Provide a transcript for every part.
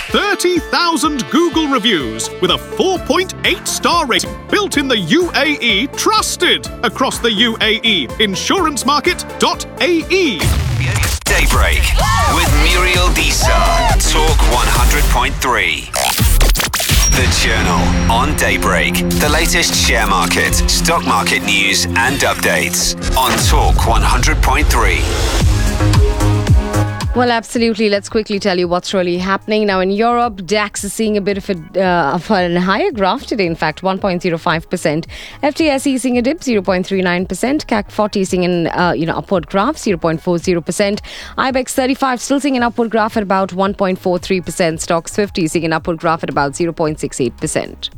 30,000 Google reviews with a 4.8-star rating. Built in the UAE, trusted across the UAE. Insurancemarket.ae. Daybreak with Muriel Disa. Talk 100.3. The Journal on Daybreak. The latest share market, stock market news and updates on Talk 100.3. Well, absolutely. Let's quickly tell you what's really happening. Now, in Europe, DAX is seeing a bit of a higher graph today, in fact, 1.05%. FTSE seeing a dip, 0.39%. CAC 40 seeing an upward graph, 0.40%. IBEX 35 still seeing an upward graph at about 1.43%. Stocks 50 seeing an upward graph at about 0.68%.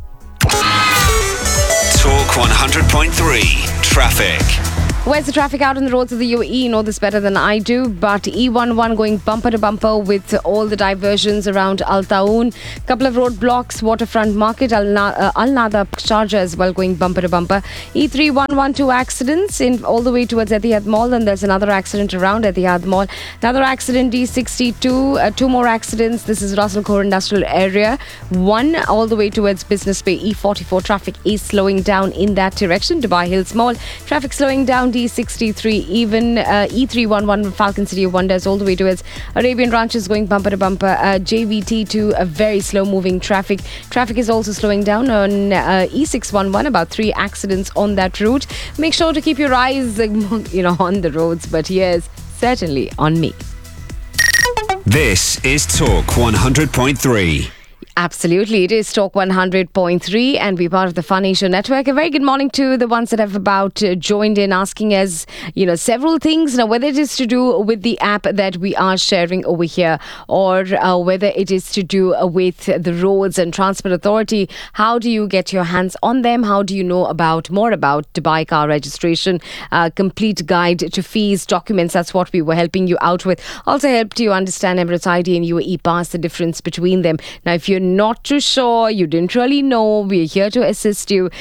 Talk 100.3 Traffic. Where's the traffic out on the roads of the UAE? You know this better than I do, but E11 going bumper to bumper with all the diversions around Al Taoun. Couple of roadblocks, Waterfront Market, Al Nada, Sharjah as well going bumper to bumper. E3112 accidents in all the way towards Etihad Mall, and there's another accident around Etihad Mall. Another accident, D62, two more accidents. This is Russell Khor Industrial Area. One all the way towards Business Bay. E44 traffic is slowing down in that direction. Dubai Hills Mall, traffic slowing down. D63, even E311 Falcon City of Wonders all the way towards Arabian Ranches going bumper to bumper. JVT2, a very slow moving traffic. Traffic is also slowing down on E611, about 3 accidents on that route. Make sure to keep your eyes on the roads, but yes, certainly on me. This is Talk 100.3. Absolutely. It is Talk 100.3 and we're part of the Fun Asia Network. A very good morning to the ones that have about joined in asking us, several things. Now, whether it is to do with the app that we are sharing over here or whether it is to do with the Roads and Transport Authority, how do you get your hands on them? How do you know more about Dubai car registration? Complete guide to fees, documents. That's what we were helping you out with. Also helped you understand Emirates ID and UAE Pass, the difference between them. Now, if you're not too sure, you didn't really know, we're here to assist you.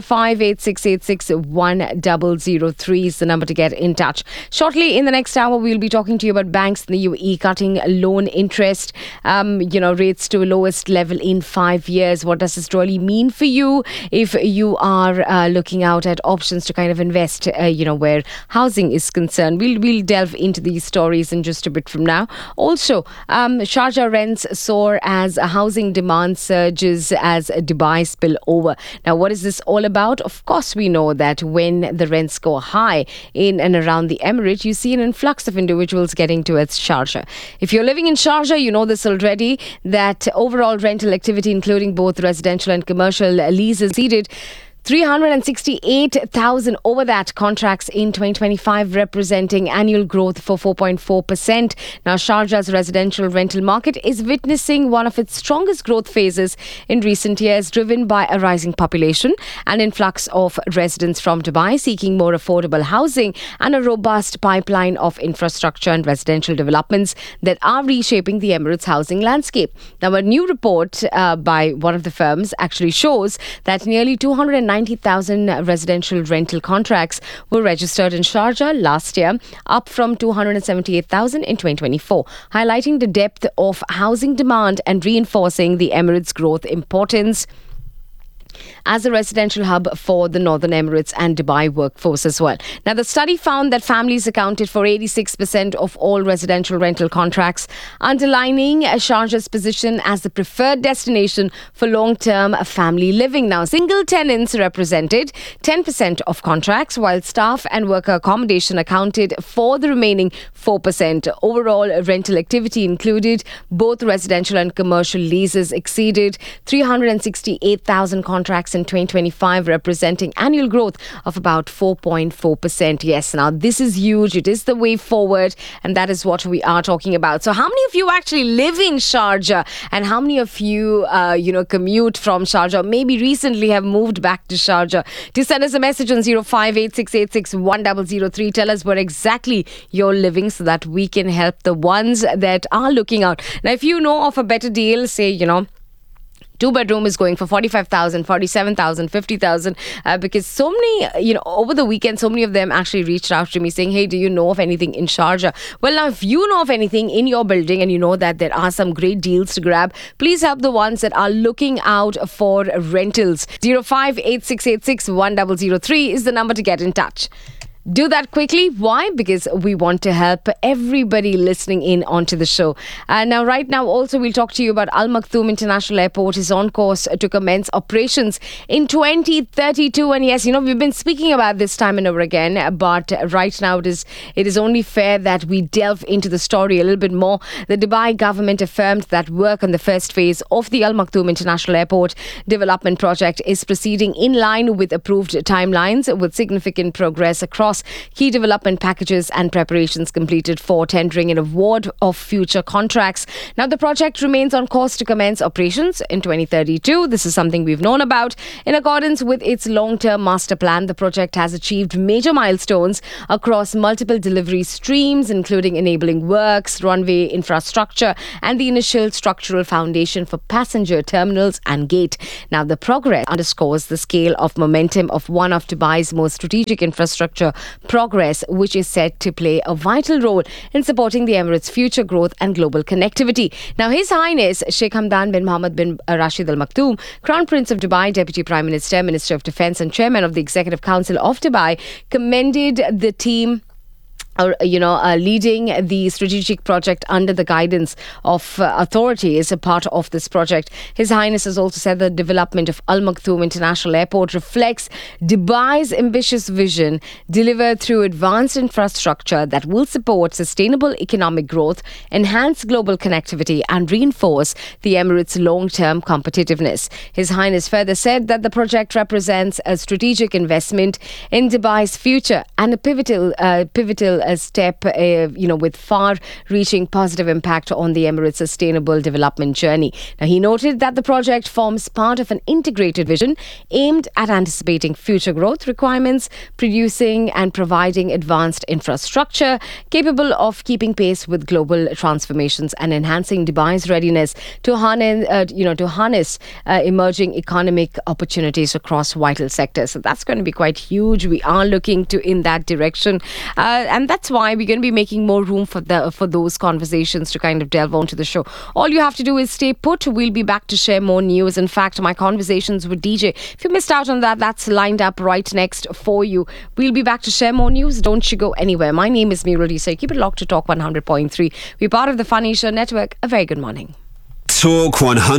0586861003 is the number to get in touch. Shortly in the next hour, we'll be talking to you about banks in the UAE cutting loan interest, rates to lowest level in 5 years. What does this really mean for you if you are looking out at options to kind of invest, where housing is concerned? We'll delve into these stories in just a bit from now. Also, Sharjah rents soar as a housing demand surges as Dubai spill over. Now, what is this all about? Of course, we know that when the rents go high in and around the Emirate, you see an influx of individuals getting towards Sharjah. If you're living in Sharjah, you know this already, that overall rental activity, including both residential and commercial leases, exceeded 368,000 over that contracts in 2025, representing annual growth for 4.4%. Now, Sharjah's residential rental market is witnessing one of its strongest growth phases in recent years, driven by a rising population, an influx of residents from Dubai seeking more affordable housing, and a robust pipeline of infrastructure and residential developments that are reshaping the Emirates housing landscape. Now, a new report by one of the firms actually shows that nearly 290,000 residential rental contracts were registered in Sharjah last year, up from 278,000 in 2024, highlighting the depth of housing demand and reinforcing the Emirates' growth importance as a residential hub for the Northern Emirates and Dubai workforce as well. Now, the study found that families accounted for 86% of all residential rental contracts, underlining Sharjah's position as the preferred destination for long-term family living. Now, single tenants represented 10% of contracts, while staff and worker accommodation accounted for the remaining 4%. Overall, rental activity included both residential and commercial leases exceeded 368,000 contracts in 2025, representing annual growth of about 4.4%. Yes, now this is huge. It is the way forward, and that is what we are talking about. So how many of you actually live in Sharjah, and how many of you, commute from Sharjah? Maybe recently have moved back to Sharjah. To send us a message on 0586861003. Tell us where exactly you're living so that we can help the ones that are looking out. Now, if you know of a better deal, say, Two-bedroom is going for 45,000, 47,000, 50,000. Because so many, over the weekend, so many of them actually reached out to me saying, hey, do you know of anything in Sharjah? Well, now, if you know of anything in your building and you know that there are some great deals to grab, please help the ones that are looking out for rentals. 0586861003 is the number to get in touch. Do that quickly. Why? Because we want to help everybody listening in onto the show. Now, right now, also, we'll talk to you about Al Maktoum International Airport is on course to commence operations in 2032. And yes, we've been speaking about this time and over again, but right now it is only fair that we delve into the story a little bit more. The Dubai government affirmed that work on the first phase of the Al Maktoum International Airport development project is proceeding in line with approved timelines, with significant progress across key development packages and preparations completed for tendering and award of future contracts. Now, the project remains on course to commence operations in 2032. This is something we've known about. In accordance with its long-term master plan, the project has achieved major milestones across multiple delivery streams, including enabling works, runway infrastructure, and the initial structural foundation for passenger terminals and gate. Now, the progress underscores the scale of momentum of one of Dubai's most strategic infrastructure progress, which is set to play a vital role in supporting the Emirates' future growth and global connectivity. Now, His Highness Sheikh Hamdan bin Mohammed bin Rashid Al Maktoum, Crown Prince of Dubai, Deputy Prime Minister, Minister of Defence and Chairman of the Executive Council of Dubai, commended the team leading the strategic project under the guidance of authority is a part of this project. His Highness has also said the development of Al Maktoum International Airport reflects Dubai's ambitious vision delivered through advanced infrastructure that will support sustainable economic growth, enhance global connectivity and reinforce the Emirates' long-term competitiveness. His Highness further said that the project represents a strategic investment in Dubai's future and a pivotal step, with far-reaching positive impact on the Emirates' sustainable development journey. Now, he noted that the project forms part of an integrated vision aimed at anticipating future growth requirements, producing and providing advanced infrastructure capable of keeping pace with global transformations and enhancing Dubai's readiness to harness emerging economic opportunities across vital sectors. So that's going to be quite huge. We are looking in that direction, and that's why we're going to be making more room for those conversations to kind of delve onto the show. All you have to do is stay put. We'll be back to share more news. In fact, my conversations with DJ, if you missed out on that, that's lined up right next for you. We'll be back to share more news. Don't you go anywhere. My name is Muriel Disa. Keep it locked to Talk 100.3. We're part of the Fun Asia Network. A very good morning. Talk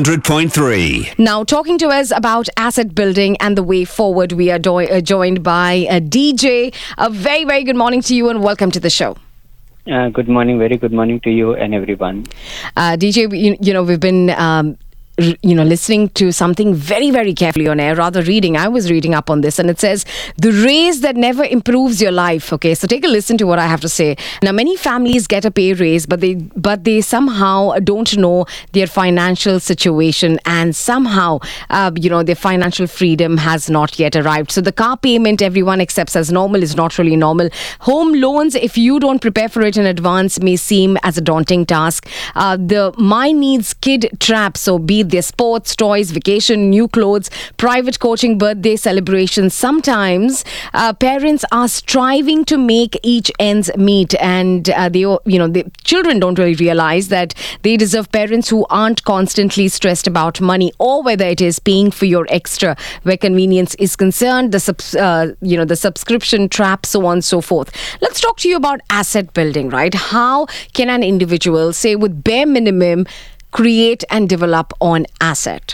100.3. Now, talking to us about asset building and the way forward, we are joined by DJ. A very, very good morning to you and welcome to the show. Good morning. Very good morning to you and everyone. DJ, we've been listening to something very, very carefully on air, rather reading. I was reading up on this and it says, the raise that never improves your life. Okay, so take a listen to what I have to say. Now, many families get a pay raise, but they somehow don't know their financial situation and somehow, their financial freedom has not yet arrived. So the car payment everyone accepts as normal is not really normal. Home loans, if you don't prepare for it in advance, may seem as a daunting task. The My Needs kid trap, so be it their sports, toys, vacation, new clothes, private coaching, birthday celebrations. Sometimes parents are striving to make each ends meet, and the children don't really realize that they deserve parents who aren't constantly stressed about money, or whether it is paying for your extra where convenience is concerned, the subscription trap, so on and so forth. Let's talk to you about asset building, right? How can an individual, say with bare minimum, create and develop on asset?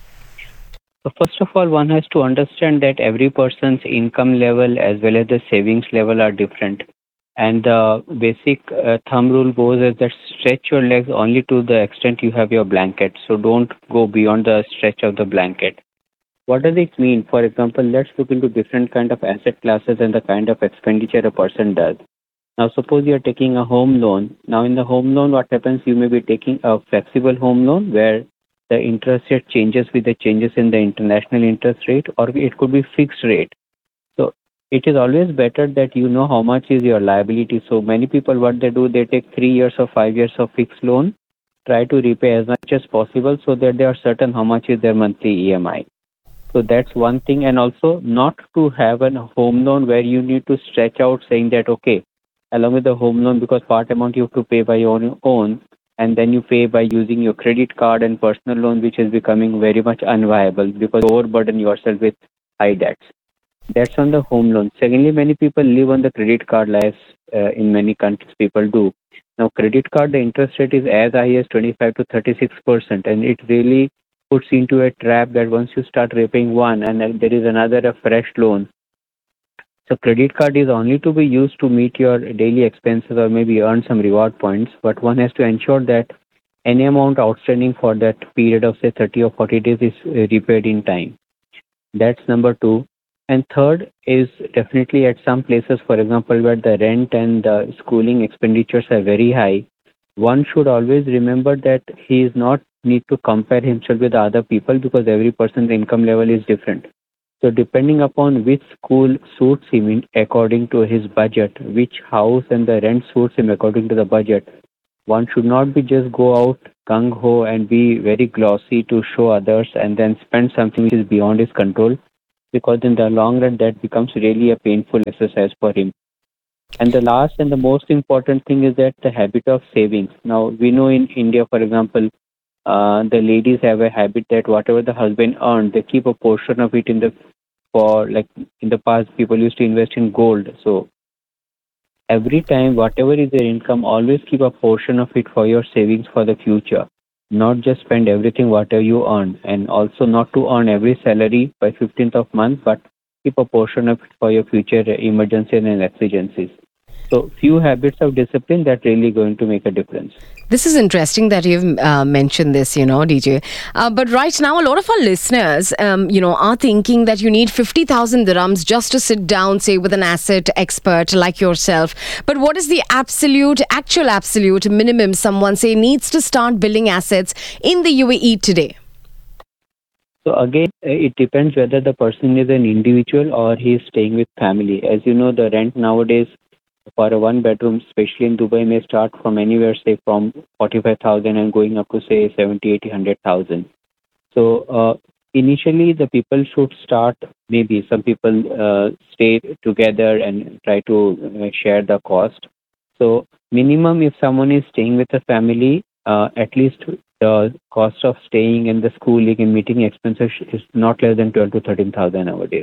So first of all, one has to understand that every person's income level as well as the savings level are different. And the basic thumb rule goes is that stretch your legs only to the extent you have your blanket. So don't go beyond the stretch of the blanket. What does it mean? For example, let's look into different kind of asset classes and the kind of expenditure a person does. Now, suppose you are taking a home loan. Now, in the home loan, what happens? You may be taking a flexible home loan where the interest rate changes with the changes in the international interest rate, or it could be fixed rate. So, it is always better that you know how much is your liability. So, many people, what they do, they take 3 years or 5 years of fixed loan, try to repay as much as possible so that they are certain how much is their monthly EMI. So that's one thing. And also not to have a home loan where you need to stretch out saying that, okay, along with the home loan, because part amount you have to pay by your own, and then you pay by using your credit card and personal loan, which is becoming very much unviable because you overburden yourself with high debts. That's on the home loan. Secondly, many people live on the credit card lives. In many countries, people do. Now, credit card, the interest rate is as high as 25 to 36%, and it really puts into a trap that once you start repaying one and then there is another a fresh loan. So credit card is only to be used to meet your daily expenses or maybe earn some reward points, but one has to ensure that any amount outstanding for that period of say 30 or 40 days is repaid in time. That's number two. And third is definitely at some places, for example, where the rent and the schooling expenditures are very high, one should always remember that he is not need to compare himself with other people because every person's income level is different. So depending upon which school suits him according to his budget, which house and the rent suits him according to the budget, one should not be just go out gung-ho and be very glossy to show others and then spend something which is beyond his control, because in the long run that becomes really a painful exercise for him. And the last and the most important thing is that the habit of savings. Now we know in India, for example, the ladies have a habit that whatever the husband earned, they keep a portion of it in the past people used to invest in gold. So every time whatever is your income, always keep a portion of it for your savings for the future. Not just spend everything whatever you earn, and also not to earn every salary by 15th of month, but keep a portion of it for your future emergencies and exigencies. So few habits of discipline that really going to make a difference. This is interesting that you've mentioned this, DJ. But right now, a lot of our listeners, are thinking that you need 50,000 dirhams just to sit down, say, with an asset expert like yourself. But what is the actual absolute minimum someone, say, needs to start building assets in the UAE today? So again, it depends whether the person is an individual or he is staying with family. As you know, the rent nowadays for a one bedroom, especially in Dubai, may start from anywhere, say from 45,000 and going up to say 70, 80, 100,000. So initially the people should start, maybe some people stay together and try to share the cost. So minimum, if someone is staying with a family, at least the cost of staying and the schooling and meeting expenses is not less than 12 to 13,000 nowadays.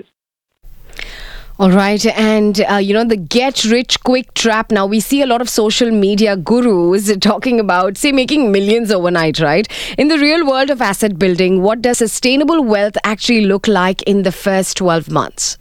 All right. And, the get rich quick trap. Now, we see a lot of social media gurus talking about, say, making millions overnight, right? In the real world of asset building, what does sustainable wealth actually look like in the first 12 months?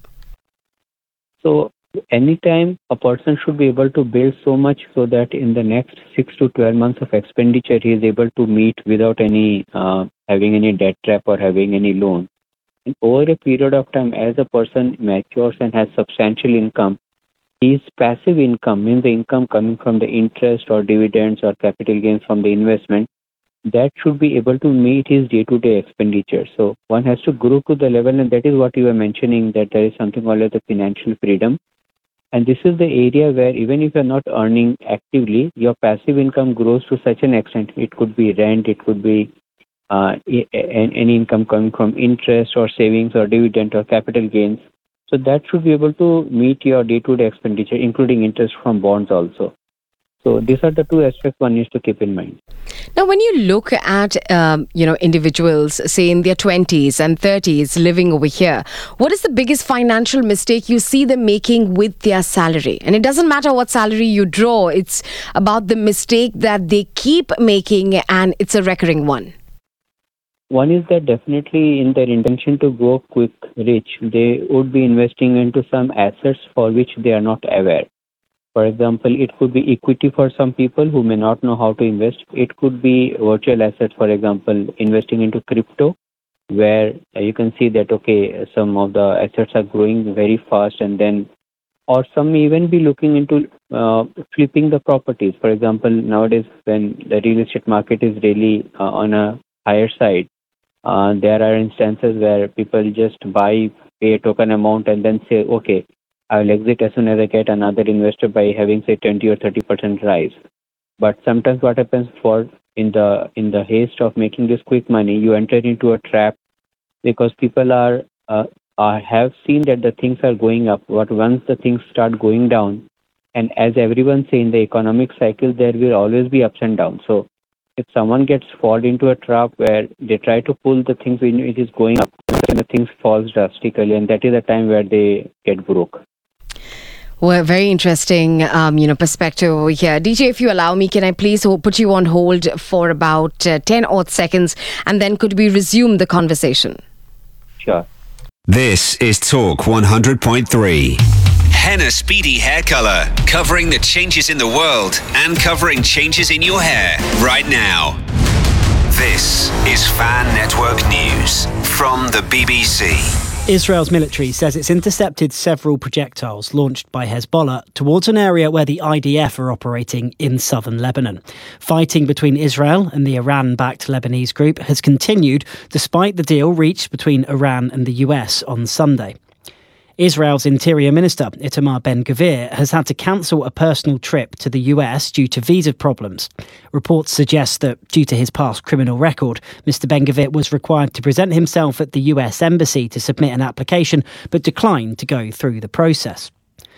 So, anytime a person should be able to build so much so that in the next 6 to 12 months of expenditure, he is able to meet without any having any debt trap or having any loan. And over a period of time, as a person matures and has substantial income, his passive income, means the income coming from the interest or dividends or capital gains from the investment, that should be able to meet his day-to-day expenditure. So one has to grow to the level, and that is what you were mentioning, that there is something called the financial freedom. And this is the area where even if you're not earning actively, your passive income grows to such an extent. It could be rent, it could be any income coming from interest or savings or dividend or capital gains. So that should be able to meet your day-to-day expenditure, including interest from bonds also. So these are the two aspects one needs to keep in mind. Now, when you look at, individuals, say in their 20s and 30s living over here, what is the biggest financial mistake you see them making with their salary? And it doesn't matter what salary you draw, it's about the mistake that they keep making, and it's a recurring one. One is that definitely in their intention to go quick rich, they would be investing into some assets for which they are not aware. For example, it could be equity for some people who may not know how to invest. It could be virtual assets, for example, investing into crypto, where you can see that, okay, some of the assets are growing very fast, and then, or some may even be looking into flipping the properties. For example, nowadays when the real estate market is really on a higher side, there are instances where people just pay a token amount and then say, okay, I'll exit as soon as I get another investor by having say 20 or 30% rise. But sometimes what happens, for in the haste of making this quick money, you enter into a trap because people have seen that the things are going up. But once the things start going down, and as everyone say in the economic cycle, there will always be ups and downs. So if someone gets fall into a trap where they try to pull the things when it is going up, then the things falls drastically, and that is the time where they get broke. Well, very interesting, perspective over here. DJ, if you allow me, can I please put you on hold for about 10 odd seconds, and then could we resume the conversation? Sure. This is Talk 100.3. Henna Speedy Hair Color, covering the changes in the world and covering changes in your hair right now. This is Fan Network News from the BBC. Israel's military says it's intercepted several projectiles launched by Hezbollah towards an area where the IDF are operating in southern Lebanon. Fighting between Israel and the Iran-backed Lebanese group has continued despite the deal reached between Iran and the US on Sunday. Israel's Interior Minister, Itamar Ben-Gvir, has had to cancel a personal trip to the US due to visa problems. Reports suggest that, due to his past criminal record, Mr Ben-Gvir was required to present himself at the US Embassy to submit an application, but declined to go through the process.